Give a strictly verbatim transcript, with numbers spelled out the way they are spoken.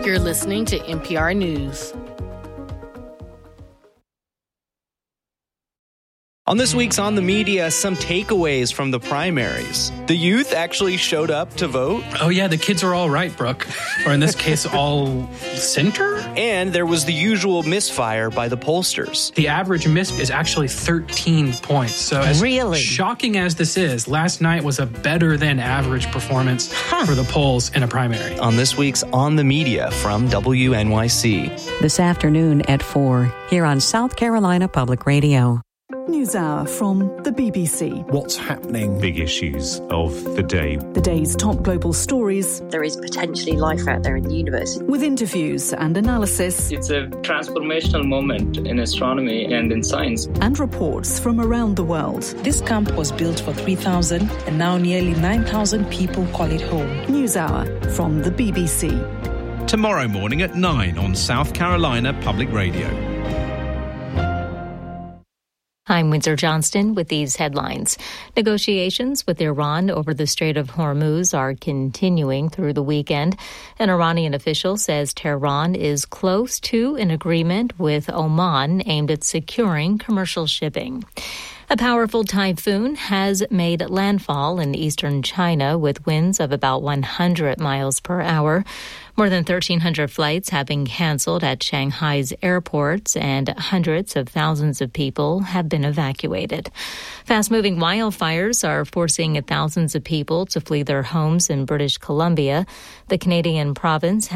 You're listening to N P R News. On this week's On the Media, some takeaways from the primaries. The youth actually showed up to vote. Oh, yeah, the kids are all right, Brooke. Or in this case, all center? And there was the usual misfire by the pollsters. The average miss is actually thirteen points. So as really? shocking as this is, last night was a better than average performance huh. for the polls in a primary. On this week's On the Media from W N Y C. This afternoon at four, here on South Carolina Public Radio. NewsHour from the B B C. What's happening? Big issues of the day. The day's top global stories. There is potentially life out there in the universe. With interviews and analysis. It's a transformational moment in astronomy and in science. And reports from around the world. This camp was built for three thousand and now nearly nine thousand people call it home. NewsHour from the B B C. Tomorrow morning at nine on South Carolina Public Radio. I'm Windsor Johnston with these headlines. Negotiations with Iran over the Strait of Hormuz are continuing through the weekend. An Iranian official says Tehran is close to an agreement with Oman aimed at securing commercial shipping. A powerful typhoon has made landfall in eastern China with winds of about one hundred miles per hour. More than thirteen hundred flights have been canceled at Shanghai's airports, and hundreds of thousands of people have been evacuated. Fast-moving wildfires are forcing thousands of people to flee their homes in British Columbia. The Canadian province